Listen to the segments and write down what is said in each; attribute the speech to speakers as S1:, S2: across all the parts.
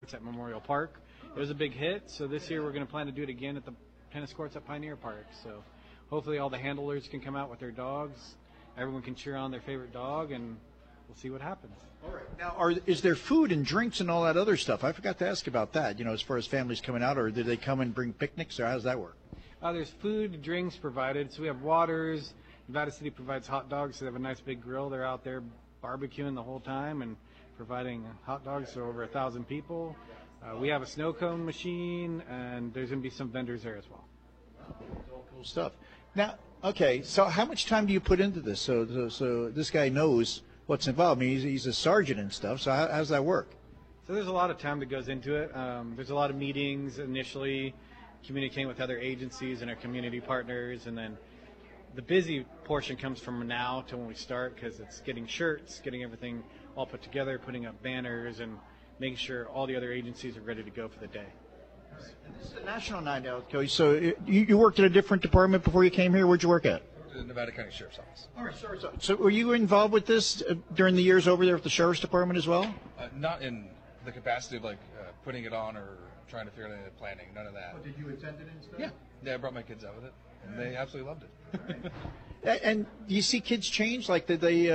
S1: courts at Memorial Park. It was a big hit, so this year we're going to plan to do it again at the tennis courts at Pioneer Park. So hopefully all the handlers can come out with their dogs. Everyone can cheer on their favorite dog, and we'll see what happens.
S2: All right. Now, is there food and drinks and all that other stuff? I forgot to ask about that, as far as families coming out, or do they come and bring picnics, or how does that work?
S1: There's food, drinks provided. So we have waters. Nevada City provides hot dogs, so they have a nice big grill. They're out there barbecuing the whole time and providing hot dogs to over 1,000 people. We have a snow cone machine, and there's going to be some vendors there as well.
S2: It's all cool stuff. Now, okay, so how much time do you put into this so this guy knows what's involved? I mean, he's a sergeant and stuff, so how does that work?
S1: So there's a lot of time that goes into it. There's a lot of meetings initially, communicating with other agencies and our community partners, and then the busy portion comes from now to when we start, because it's getting shirts, getting everything all put together, putting up banners, and making sure all the other agencies are ready to go for the day.
S2: And this is the National Night Out, Cody. So you worked at a different department before you came here. Where'd you work at?
S3: The Nevada County Sheriff's Office.
S2: All right, sorry. So were you involved with this during the years over there with the Sheriff's Department as well?
S3: Not in the capacity of putting it on or trying to figure out any planning. None of that.
S2: Oh, did you attend it and stuff?
S3: Yeah, I brought my kids out with it, and they absolutely loved it.
S2: Right. And do you see kids change? Like, did they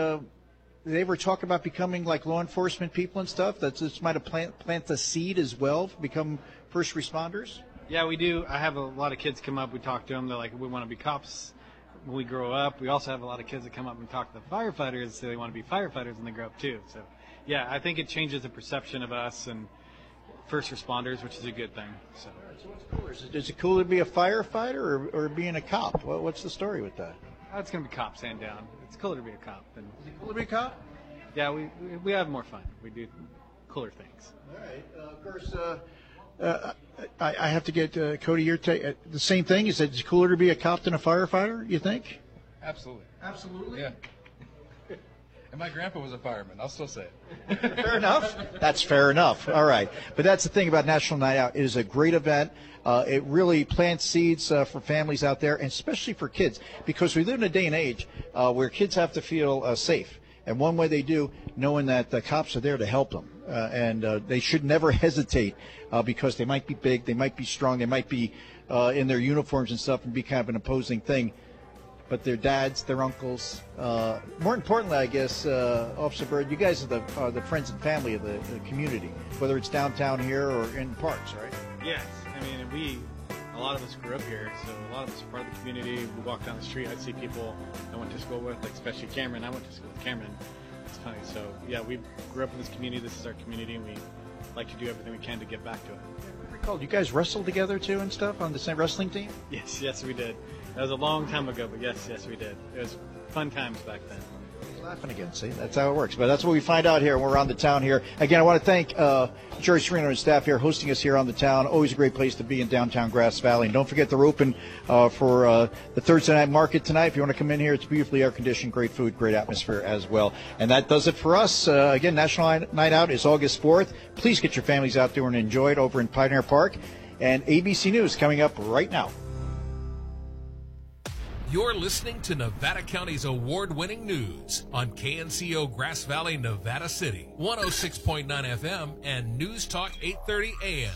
S2: ever talk about becoming like law enforcement people and stuff? That this might have plant the seed as well, become first responders?
S1: Yeah, we do. I have a lot of kids come up. We talk to them. They're like, we want to be cops when we grow up. We also have a lot of kids that come up and talk to the firefighters, so they want to be firefighters when they grow up too. So, yeah, I think it changes the perception of us and first responders, which is a good thing. So,
S2: so what's cooler? Is it cooler to be a firefighter or being a cop? What's the story with that?
S1: It's going to be cops, hand down. It's cooler to be a cop.
S2: Is it cooler to be a cop?
S1: Yeah, we have more fun. We do cooler things.
S2: All right. Of course, I have to get Cody your take. The same thing? Is it cooler to be a cop than a firefighter, you think?
S3: Absolutely.
S2: Absolutely?
S3: Yeah. And my grandpa was a fireman. I'll still say
S2: it. Fair enough. That's fair enough. All right. But that's the thing about National Night Out. It is a great event. It really plants seeds for families out there, and especially for kids, because we live in a day and age where kids have to feel safe. And one way they do, knowing that the cops are there to help them. And they should never hesitate because they might be big, they might be strong, they might be in their uniforms and stuff and be kind of an opposing thing. But their dads, their uncles. More importantly, I guess, Officer Byrd, you guys are the friends and family of the community, whether it's downtown here or in parks, right?
S1: Yes. I mean, a lot of us grew up here, so a lot of us are part of the community. We walk down the street, I see people I went to school with, like especially Cameron. I went to school with Cameron. It's funny. So, yeah, we grew up in this community. This is our community, and we like to do everything we can to give back to it.
S2: I recall, you guys wrestled together, too, and stuff on the same wrestling team?
S1: Yes, we did. That was a long time ago, but yes, we did. It was fun times back then.
S2: He's laughing again, see? That's how it works. But that's what we find out here when we're on the town here. Again, I want to thank Jerry Serino and staff here hosting us here on the town. Always a great place to be in downtown Grass Valley. And don't forget they're open for the Thursday night market tonight. If you want to come in here, it's beautifully air-conditioned, great food, great atmosphere as well. And that does it for us. Again, National Night Out is August 4th. Please get your families out there and enjoy it over in Pioneer Park. And ABC News coming up right now.
S4: You're listening to Nevada County's award-winning news on KNCO Grass Valley, Nevada City, 106.9 FM and News Talk 830 AM.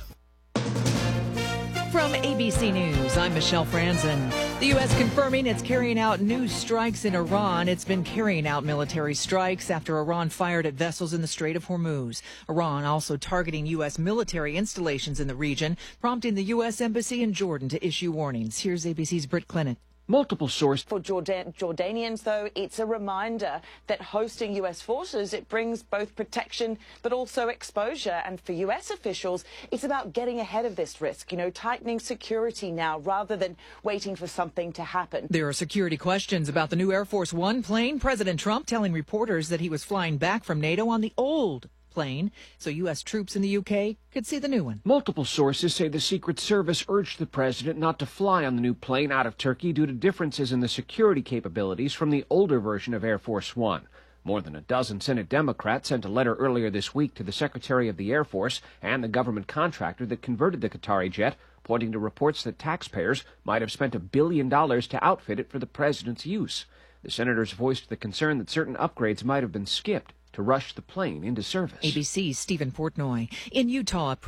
S5: From ABC News, I'm Michelle Franzen. The U.S. confirming it's carrying out new strikes in Iran. It's been carrying out military strikes after Iran fired at vessels in the Strait of Hormuz. Iran also targeting U.S. military installations in the region, prompting the U.S. Embassy in Jordan to issue warnings. Here's ABC's Britt Clinton.
S6: Multiple sources. For Jordanians, though, it's a reminder that hosting U.S. forces, it brings both protection but also exposure. And for U.S. officials, it's about getting ahead of this risk, tightening security now rather than waiting for something to happen.
S5: There are security questions about the new Air Force One plane. President Trump telling reporters that he was flying back from NATO on the old plane, so U.S. troops in the U.K. could see the new one.
S7: Multiple sources say the Secret Service urged the president not to fly on the new plane out of Turkey due to differences in the security capabilities from the older version of Air Force One. More than a dozen Senate Democrats sent a letter earlier this week to the Secretary of the Air Force and the government contractor that converted the Qatari jet, pointing to reports that taxpayers might have spent $1 billion to outfit it for the president's use. The senators voiced the concern that certain upgrades might have been skipped to rush the plane into service.
S5: ABC's Stephen Portnoy. In Utah,